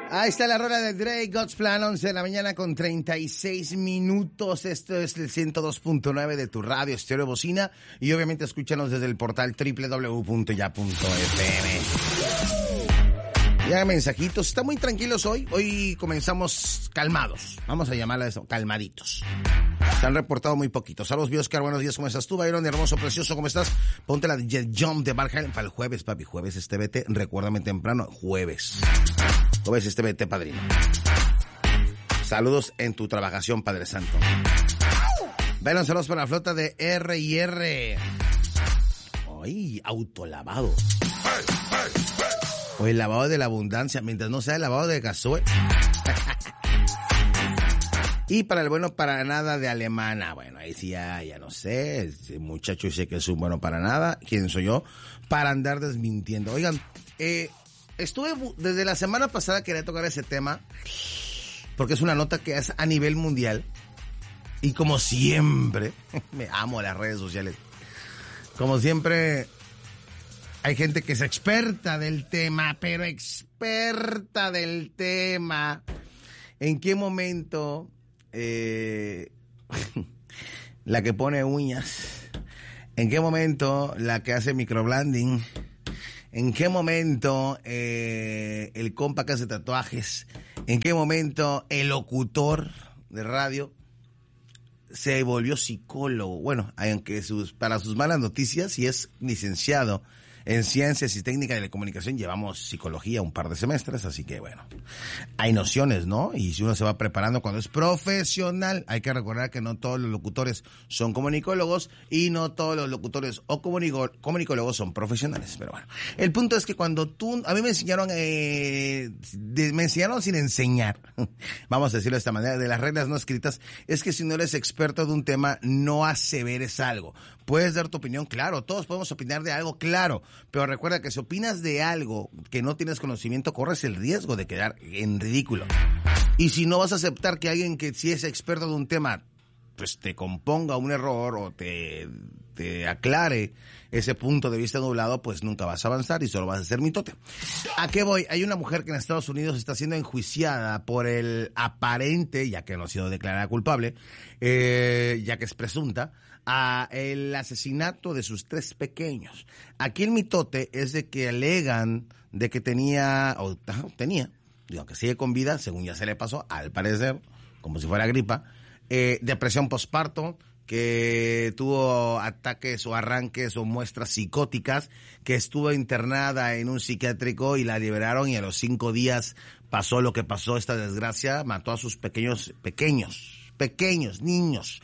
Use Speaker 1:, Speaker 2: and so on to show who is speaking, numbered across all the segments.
Speaker 1: Ahí está la rola de Drake, God's Plan, 11 de la mañana con 36 minutos. Esto es el 102.9 de tu radio Estéreo Bocina. Y obviamente escúchanos desde el portal www.ya.fm. Ya mensajitos. Están muy tranquilos hoy. Hoy comenzamos calmados. Vamos a llamarla eso, calmaditos. Se han reportado muy poquitos. Saludos, Oscar. Buenos días. ¿Cómo estás tú, Byron? Hermoso, precioso. ¿Cómo estás? Ponte la Jet Jump de Barja para el jueves, papi. Jueves vete. Recuérdame temprano. Jueves vete, padrino. Saludos en tu trabajación, Padre Santo. Byron, saludos para la flota de R&R. Ay, autolavado. O el lavado de la abundancia, mientras no sea el lavado de gasoil. Y para el bueno para nada de Alemana. Bueno, ahí sí ya no sé. Ese muchacho dice que es un bueno para nada. ¿Quién soy yo? Para andar desmintiendo. Oigan, estuve desde la semana pasada, quería tocar ese tema, porque es una nota que es a nivel mundial. Y como siempre, me amo las redes sociales. Como siempre, hay gente que es experta del tema, pero experta del tema. ¿En qué momento la que pone uñas? ¿En qué momento la que hace microblending? ¿En qué momento el compa que hace tatuajes? ¿En qué momento el locutor de radio se volvió psicólogo? Bueno, aunque para sus malas noticias, si es licenciado en Ciencias y Técnicas de la Comunicación, llevamos psicología un par de semestres, así que bueno, hay nociones, ¿no? Y si uno se va preparando cuando es profesional, hay que recordar que no todos los locutores son comunicólogos y no todos los locutores o comunicólogos son profesionales, pero bueno. El punto es que cuando a mí me enseñaron sin enseñar, vamos a decirlo de esta manera, de las reglas no escritas, es que si no eres experto de un tema, no aseveres algo. Puedes dar tu opinión, claro, todos podemos opinar de algo, claro, pero recuerda que si opinas de algo que no tienes conocimiento, corres el riesgo de quedar en ridículo. Y si no vas a aceptar que alguien que sí es experto de un tema, pues te componga un error o te aclare ese punto de vista nublado, pues nunca vas a avanzar y solo vas a ser mitote. ¿A qué voy? Hay una mujer que en Estados Unidos está siendo enjuiciada por el aparente, ya que no ha sido declarada culpable, ya que es presunta, el asesinato de sus 3 pequeños. Aquí el mitote es de que alegan de que tenía, digo, que sigue con vida, según ya se le pasó, al parecer, como si fuera gripa, depresión postparto, que tuvo ataques o arranques o muestras psicóticas, que estuvo internada en un psiquiátrico y la liberaron, y a los 5 días pasó lo que pasó, esta desgracia, mató a sus pequeños, niños.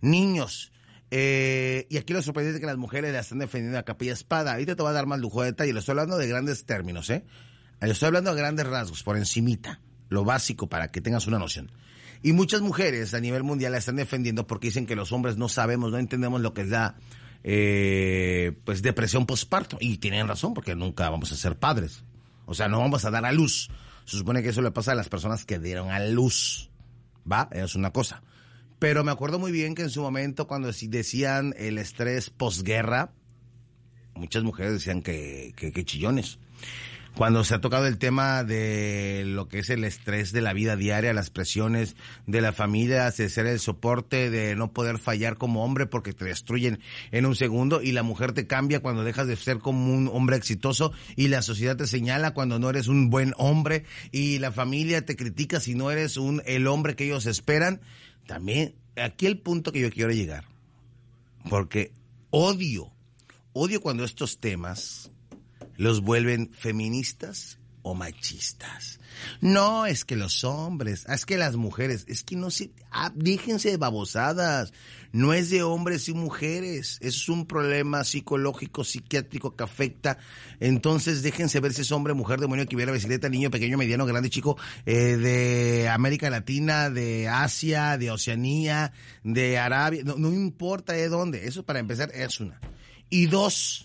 Speaker 1: Y aquí lo sorprendente es que las mujeres la están defendiendo a capa y espada. Ahorita te voy a dar más lujo de detalle, lo estoy hablando de grandes términos, lo estoy hablando de grandes rasgos, por encimita, lo básico para que tengas una noción. Y muchas mujeres a nivel mundial la están defendiendo porque dicen que los hombres no entendemos lo que es la depresión postparto. Y tienen razón, porque nunca vamos a ser padres. O sea, no vamos a dar a luz. Se supone que eso le pasa a las personas que dieron a luz. ¿Va? Es una cosa. Pero me acuerdo muy bien que en su momento, cuando decían el estrés posguerra, muchas mujeres decían que chillones. Cuando se ha tocado el tema de lo que es el estrés de la vida diaria, las presiones de la familia, de ser el soporte, de no poder fallar como hombre porque te destruyen en un segundo, y la mujer te cambia cuando dejas de ser como un hombre exitoso, y la sociedad te señala cuando no eres un buen hombre, y la familia te critica si no eres el hombre que ellos esperan. También, aquí el punto que yo quiero llegar, porque odio cuando estos temas los vuelven feministas o machistas. No, es que los hombres, es que las mujeres, es que no se, déjense de babosadas. No es de hombres y mujeres, es un problema psicológico, psiquiátrico que afecta. Entonces déjense ver si es hombre, mujer, demonio, que viera bicicleta, niño, pequeño, mediano, grande, chico, de América Latina, de Asia, de Oceanía, de Arabia, no importa de dónde. Eso, para empezar, es una. Y 2,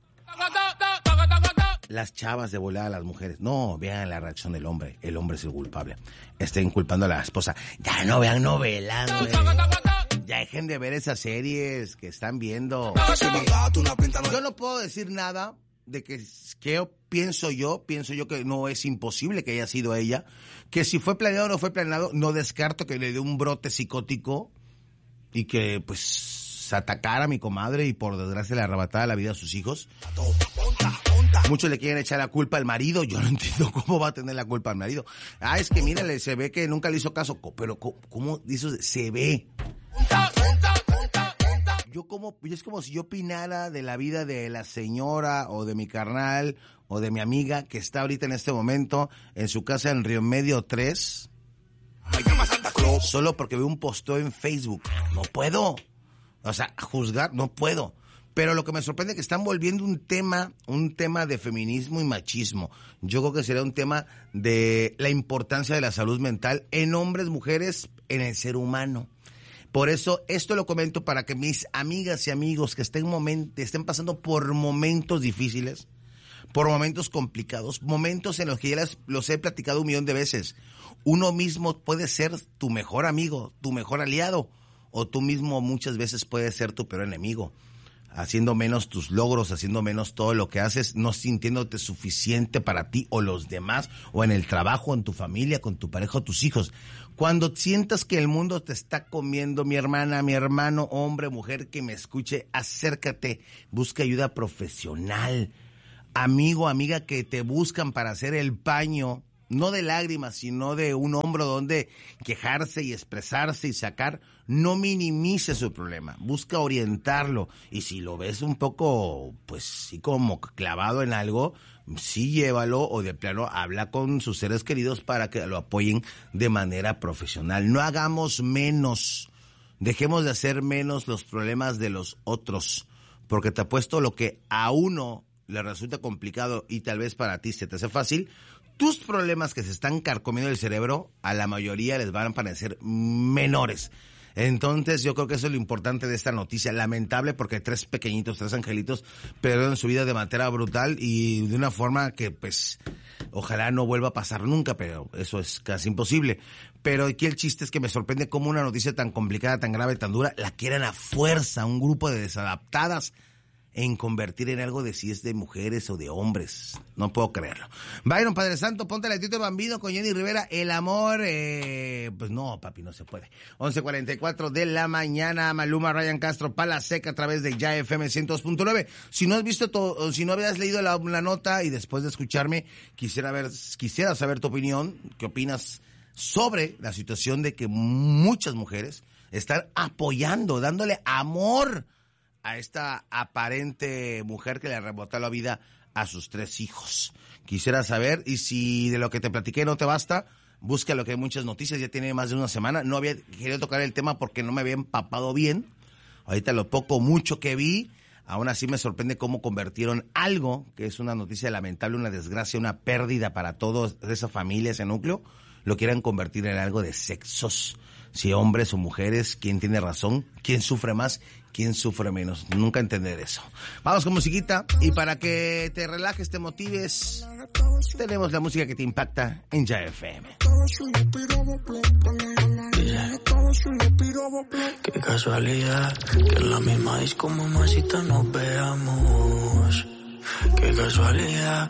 Speaker 1: las chavas de volada a las mujeres. No, vean la reacción del hombre. El hombre es el culpable. Estén culpando a la esposa. Ya no vean novelas, güey. Ya dejen de ver esas series que están viendo. Yo no puedo decir nada de que pienso yo que no es imposible que haya sido ella, que si fue planeado o no fue planeado, no descarto que le dio un brote psicótico y que pues atacara a mi comadre y por desgracia le arrebatara la vida a sus hijos. Muchos le quieren echar la culpa al marido, yo no entiendo cómo va a tener la culpa al marido. Es que mírale, se ve que nunca le hizo caso, pero ¿cómo dice? Se ve. Es como si yo opinara de la vida de la señora o de mi carnal o de mi amiga que está ahorita en este momento en su casa en Río Medio 3, solo porque veo un posteo en Facebook. No puedo. O sea, juzgar no puedo. Pero lo que me sorprende es que están volviendo un tema de feminismo y machismo. Yo creo que sería un tema de la importancia de la salud mental en hombres, mujeres, en el ser humano. Por eso esto lo comento para que mis amigas y amigos que estén pasando por momentos difíciles, por momentos complicados, momentos en los que ya los he platicado 1,000,000 de veces. Uno mismo puede ser tu mejor amigo, tu mejor aliado, o tú mismo muchas veces puedes ser tu peor enemigo, haciendo menos tus logros, haciendo menos todo lo que haces, no sintiéndote suficiente para ti o los demás, o en el trabajo, en tu familia, con tu pareja o tus hijos. Cuando sientas que el mundo te está comiendo, mi hermana, mi hermano, hombre, mujer que me escuche, acércate, busca ayuda profesional. Amigo, amiga que te buscan para hacer el paño, no de lágrimas, sino de un hombro donde quejarse y expresarse y sacar. No minimices su problema, busca orientarlo. Y si lo ves un poco, pues sí, como clavado en algo, sí llévalo, o de plano habla con sus seres queridos para que lo apoyen de manera profesional. No hagamos menos, dejemos de hacer menos los problemas de los otros, porque te apuesto lo que a uno le resulta complicado y tal vez para ti se te hace fácil, tus problemas que se están carcomiendo el cerebro, a la mayoría les van a parecer menores. Entonces yo creo que eso es lo importante de esta noticia, lamentable porque 3 angelitos perdieron su vida de manera brutal y de una forma que pues ojalá no vuelva a pasar nunca, pero eso es casi imposible. Pero aquí el chiste es que me sorprende cómo una noticia tan complicada, tan grave, tan dura, la quieren a fuerza un grupo de desadaptadas en convertir en algo de si es de mujeres o de hombres. No puedo creerlo. Byron, Padre Santo, ponte la Tito Bambino con Jenny Rivera, el amor. Pues no, papi, no se puede. 11:44 de la mañana, Maluma, Ryan Castro, Pala Seca a través de Ya FM 102.9. Si no has visto todo, si no habías leído la nota y después de escucharme, quisiera saber tu opinión. ¿Qué opinas sobre la situación de que muchas mujeres están apoyando, dándole amor a esta aparente mujer que le arrebató la vida a sus 3 hijos? Quisiera saber, y si de lo que te platiqué no te basta, busca lo que hay muchas noticias, ya tiene más de una semana. No había querido tocar el tema porque no me había empapado bien. Ahorita lo poco, mucho que vi, aún así me sorprende cómo convirtieron algo, que es una noticia lamentable, una desgracia, una pérdida para toda esa familia, ese núcleo, lo quieran convertir en algo de sexos. Si hombres o mujeres, ¿quién tiene razón? ¿Quién sufre más? ¿Quién sufre menos? Nunca entender eso. Vamos con musiquita y para que te relajes, te motives, tenemos la música que te impacta en Ya FM.
Speaker 2: Qué casualidad que en la misma disco, mamacita, nos veamos. Qué casualidad